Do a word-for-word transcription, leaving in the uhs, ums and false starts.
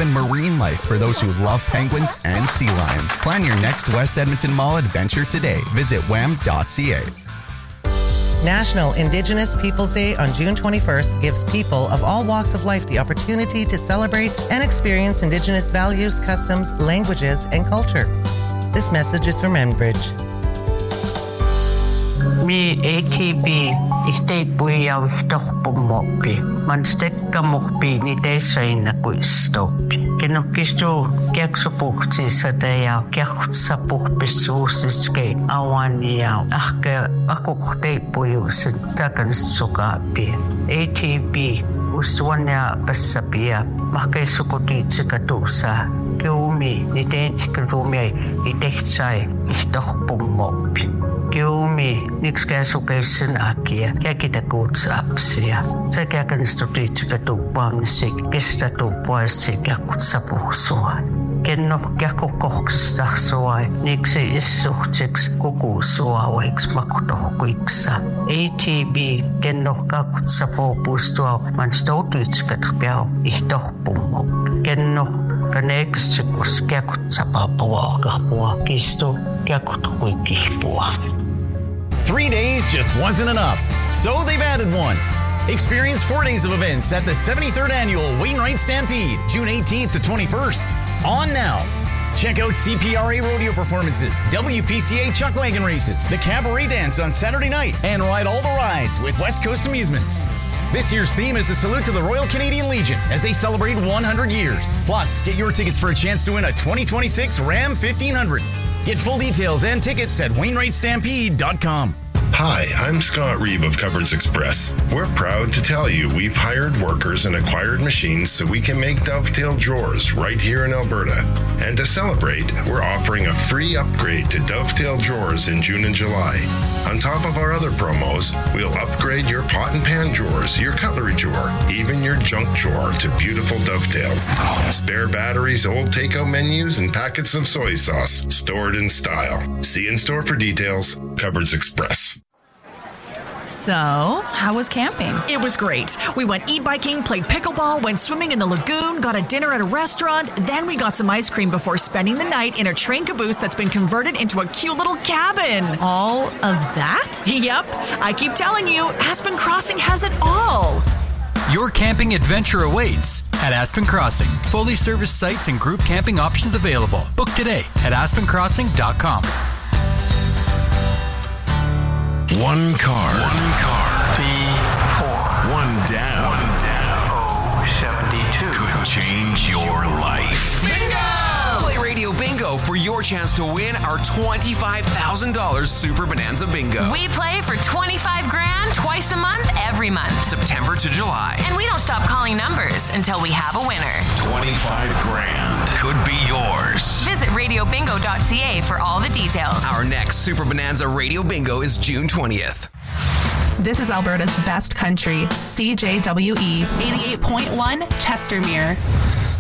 Edmond Marine Life for those who love penguins and sea lions. Plan your next West Edmonton Mall adventure today. Visit w e m dot c a. National Indigenous Peoples Day on June twenty-first gives people of all walks of life the opportunity to celebrate and experience Indigenous values, customs, languages, and culture. This message is from Enbridge. Mi A T B istay puyaw ihtorpummopi. Man stekkamorpi ni tesaina kuistopi. Kenokisto kiaksopukti sateyaw kiaksapukpisuusiske awaniyaw. Ahke akuktay puyusin takansukapi. A T B ustuanya pasapia mahkaisukutitsikatusa. Kiumi ni teetsikatumi itehtsai ihtorpummopi. Kiumi nikskäsukeisen akia käkitakuutsapsia. Se käkänstutitsikatuppaamnisik kestätuppaisik jakutsapuhsua. Kenno käkukohkstaksua niksi issuhtiks kukusuauiks makutohkuiksa. A T B kenno kakutsapuopustua man stoutitsikatpiau ihtohpummo. Kenno kaneeksikus käkutsapapuahkahpua kistu käkutkuikispua. Three days just wasn't enough, so they've added one. Experience four days of events at the seventy-third Annual Wainwright Stampede, June eighteenth to twenty-first. On now. Check out C P R A rodeo performances, W P C A chuck wagon races, the cabaret dance on Saturday night, and ride all the rides with West Coast Amusements. This year's theme is a salute to the Royal Canadian Legion as they celebrate one hundred years. Plus, get your tickets for a chance to win a twenty twenty-six Ram fifteen hundred. Get full details and tickets at wainwright stampede dot com. Hi, I'm Scott Reeve of Cupboards Express. We're proud to tell you we've hired workers and acquired machines so we can make dovetail drawers right here in Alberta. And to celebrate, we're offering a free upgrade to dovetail drawers in June and July. On top of our other promos, we'll upgrade your pot and pan drawers, your cutlery drawer, even your junk drawer to beautiful dovetails. Spare batteries, old takeout menus, and packets of soy sauce stored in style. See in store for details. Cupboards Express. So, how was camping? It was great. We went e-biking, played pickleball, went swimming in the lagoon, got a dinner at a restaurant, then we got some ice cream before spending the night in a train caboose that's been converted into a cute little cabin. All of that? Yep. I keep telling you, Aspen Crossing has it all. Your camping adventure awaits at Aspen Crossing. Fully serviced sites and group camping options available. Book today at aspen crossing dot com. One car. One car. B four. One down. One down. O seventy-two. Could change your life. Bingo! Play Radio Bingo for your chance to win our twenty-five thousand dollars Super Bonanza Bingo. We play for twenty-five grand twice a month, every month. September to July. And we don't stop calling numbers until we have a winner. twenty-five grand could be yours. Visit radio bingo dot c a for all the details. Our next Super Bonanza Radio Bingo is June twentieth. This is Alberta's best country, C J W E eighty-eight point one Chestermere.